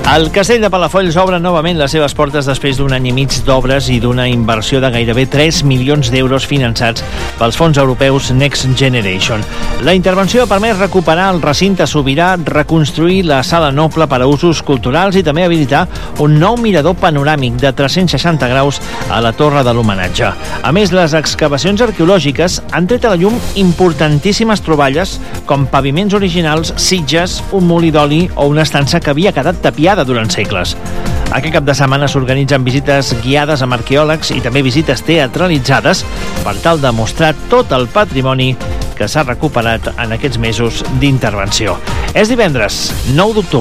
El castell de Palafolls obre novament les seves portes després d'un any i mig d'obres i d'una inversió de gairebé 3 milions d'euros finançats pels fons europeus Next Generation. La intervenció ha permès recuperar el recinte sobirà, reconstruir la sala noble per a usos culturals i també habilitar un nou mirador panoràmic de 360 graus a la Torre de l'Homenatge. A més, les excavacions arqueològiques han tret a la llum importantíssimes troballes com paviments originals, sitges, un molí d'oli o una estança que havia quedat tapiada durant segles. Aquest cap de setmana s'organitzen visites guiades amb arqueòlegs i també visites teatralitzades per tal de mostrar tot el patrimoni que s'ha recuperat en aquests mesos d'intervenció. És divendres, 9 d'octubre.